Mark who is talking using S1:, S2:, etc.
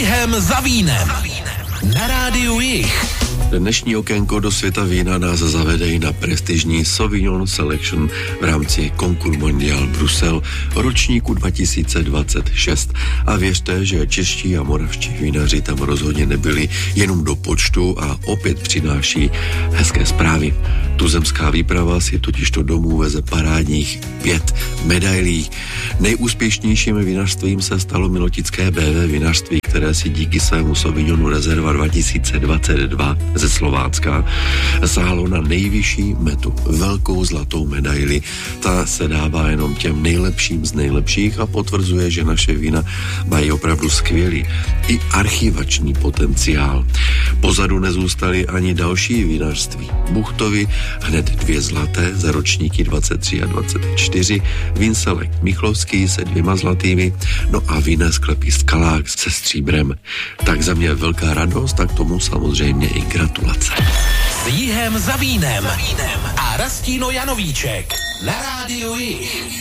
S1: jihem za vínem. Na rádiu Jih.
S2: Dnešní okénko do světa vína nás zavede i na prestižní Sauvignon Selection v rámci Concours Mondial Brusel ročníku 2026. A věřte, že čeští a moravští vinaři tam rozhodně nebyli jenom do počtu a opět přináší hezké zprávy. Tuzemská výprava si totižto domů veze parádních 5 medailí. Nejúspěšnějším vinařstvím se stalo milotické BV vinařství, které si díky svému Sauvignonu Rezerva 2022 ze Slovácka sáhlo na nejvyšší metu, velkou zlatou medaili. Ta se dává jenom těm nejlepším z nejlepších a potvrzuje, že naše vína mají opravdu skvělý i archivační potenciál. Pozadu nezůstaly ani další vinařství. Buchtovi hned 2 zlaté za ročníky 23 a 24, Vinselek Michlovský se 2 zlatými, no a vinné sklepy Skalák se stříbrem. Tak za mě velká radost, tak tomu samozřejmě i gratulace.
S1: S jihem za vínem. A Rastino Janovíček. Na rádiu Jih.